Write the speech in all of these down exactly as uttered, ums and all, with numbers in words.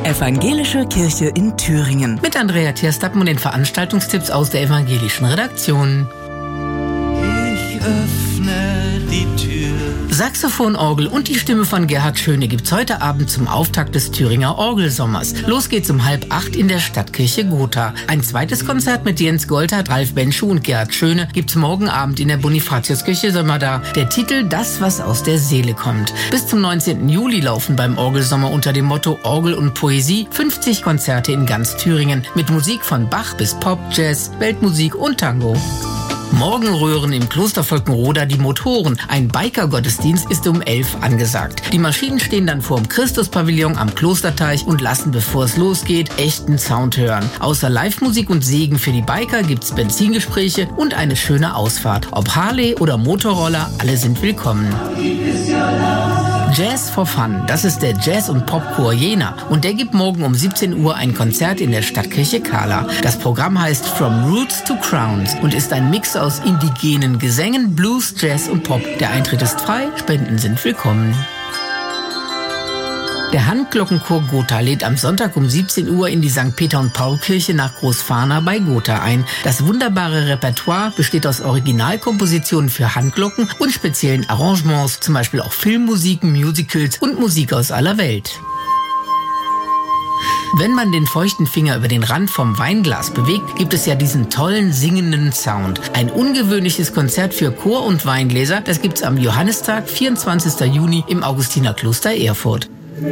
Evangelische Kirche in Thüringen. Mit Andrea Thierstappen und den Veranstaltungstipps aus der evangelischen Redaktion. Ich öffne die Tür. Saxophon, Orgel und die Stimme von Gerhard Schöne gibt's heute Abend zum Auftakt des Thüringer Orgelsommers. Los geht's um halb acht in der Stadtkirche Gotha. Ein zweites Konzert mit Jens Goltert, Ralf Benschuh und Gerhard Schöne gibt's morgen Abend in der Bonifatiuskirche Sömmerda. Der Titel Das, was aus der Seele kommt. Bis zum neunzehnten Juli laufen beim Orgelsommer unter dem Motto Orgel und Poesie fünfzig Konzerte in ganz Thüringen mit Musik von Bach bis Pop, Jazz, Weltmusik und Tango. Morgen rühren im Kloster Volkenroda die Motoren. Ein Biker-Gottesdienst ist um elf angesagt. Die Maschinen stehen dann vor dem Christuspavillon am Klosterteich und lassen, bevor es losgeht, echten Sound hören. Außer Live-Musik und Segen für die Biker gibt's Benzingespräche und eine schöne Ausfahrt. Ob Harley oder Motorroller, alle sind willkommen. Jazz for Fun, das ist der Jazz- und Popchor Jena und der gibt morgen um siebzehn Uhr ein Konzert in der Stadtkirche Kahla. Das Programm heißt From Roots to Crowns und ist ein Mix aus indigenen Gesängen, Blues, Jazz und Pop. Der Eintritt ist frei, Spenden sind willkommen. Der Handglockenchor Gotha lädt am Sonntag um siebzehn Uhr in die Sankt Peter- und Paul-Kirche nach Großfahna bei Gotha ein. Das wunderbare Repertoire besteht aus Originalkompositionen für Handglocken und speziellen Arrangements, zum Beispiel auch Filmmusiken, Musicals und Musik aus aller Welt. Wenn man den feuchten Finger über den Rand vom Weinglas bewegt, gibt es ja diesen tollen singenden Sound. Ein ungewöhnliches Konzert für Chor und Weingläser, das gibt's am Johannistag, vierundzwanzigsten Juni im Augustinerkloster Erfurt.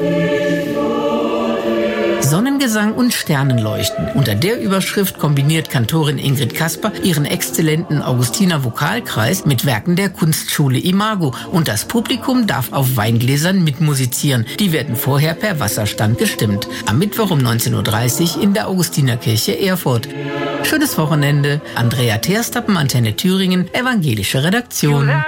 Sonnengesang und Sternenleuchten. Unter der Überschrift kombiniert Kantorin Ingrid Kasper ihren exzellenten Augustiner Vokalkreis mit Werken der Kunstschule Imago und das Publikum darf auf Weingläsern mitmusizieren. Die werden vorher per Wasserstand gestimmt. Am Mittwoch um neunzehn Uhr dreißig in der Augustinerkirche Erfurt. Schönes Wochenende. Andrea Thierstappen, Antenne Thüringen, evangelische Redaktion.